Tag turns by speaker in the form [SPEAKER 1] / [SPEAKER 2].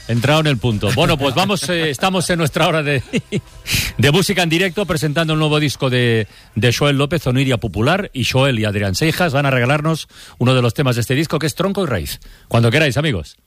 [SPEAKER 1] Entrado en el punto. Bueno, pues vamos, estamos en nuestra hora de música en directo, presentando el nuevo disco de Xoel López, Oniria Popular, y Xoel y Adrián Seijas van a regalarnos uno de los temas de este disco, que es Tronco y Raíz. Cuando queráis, amigos.